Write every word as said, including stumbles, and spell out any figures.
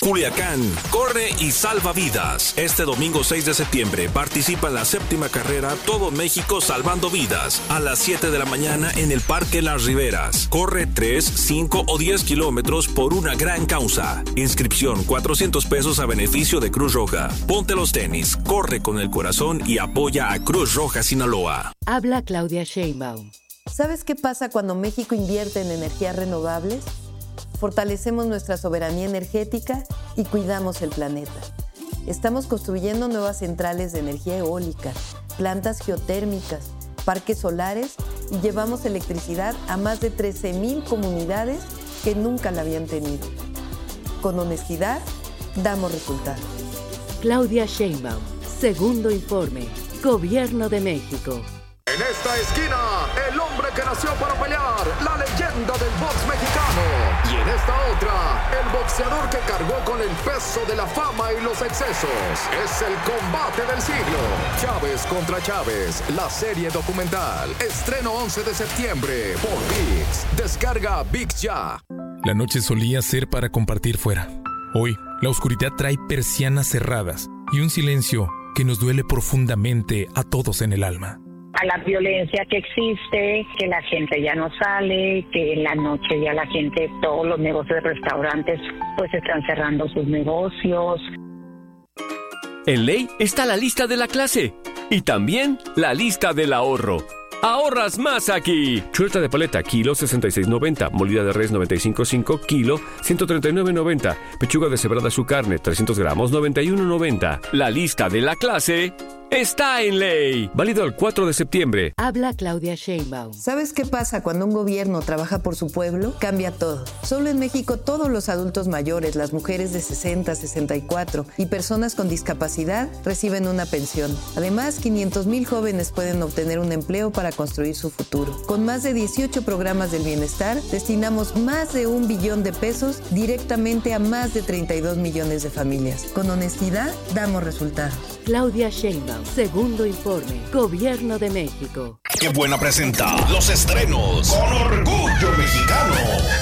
Culiacán, corre y salva vidas. Este domingo seis de septiembre participa en la séptima carrera Todo México Salvando Vidas a las siete de la mañana en el Parque Las Riberas. Corre tres, cinco o diez kilómetros por una gran causa. Inscripción cuatrocientos pesos a beneficio de Cruz Roja. Ponte los tenis, corre con el corazón y apoya a Cruz Roja Sinaloa. Habla Claudia Sheinbaum. ¿Sabes qué pasa cuando México invierte en energías renovables? Fortalecemos nuestra soberanía energética y cuidamos el planeta. Estamos construyendo nuevas centrales de energía eólica, plantas geotérmicas, parques solares y llevamos electricidad a más de trece mil comunidades que nunca la habían tenido. Con honestidad, damos resultados. Claudia Sheinbaum, segundo informe, Gobierno de México. En esta esquina, el hombre que nació para pelear, la leyenda del box mexicano. Y en esta otra, el boxeador que cargó con el peso de la fama y los excesos. Es el combate del siglo. Chávez contra Chávez, la serie documental. Estreno once de septiembre por ViX. Descarga ViX ya. La noche solía ser para compartir fuera. Hoy, la oscuridad trae persianas cerradas y un silencio que nos duele profundamente a todos en el alma. A la violencia que existe, que la gente ya no sale, que en la noche ya la gente, todos los negocios de restaurantes, pues están cerrando sus negocios. En Ley está la lista de la clase y también la lista del ahorro. ¡Ahorras más aquí! Chuleta de paleta, kilo sesenta y seis noventa. Molida de res noventa y cinco punto cinco, kilo ciento treinta y nueve noventa. Pechuga deshebrada su carne, trescientos gramos, noventa y uno noventa. La lista de la clase está en Ley. Válido el cuatro de septiembre. Habla Claudia Sheinbaum. ¿Sabes qué pasa cuando un gobierno trabaja por su pueblo? Cambia todo. Solo en México todos los adultos mayores, las mujeres de sesenta, sesenta y cuatro y personas con discapacidad reciben una pensión. Además, quinientos mil jóvenes pueden obtener un empleo para construir su futuro. Con más de dieciocho programas del bienestar, destinamos más de un billón de pesos directamente a más de treinta y dos millones de familias. Con honestidad, damos resultados. Claudia Sheinbaum, segundo informe, Gobierno de México. ¡Qué buena presenta! Los estrenos con orgullo mexicano.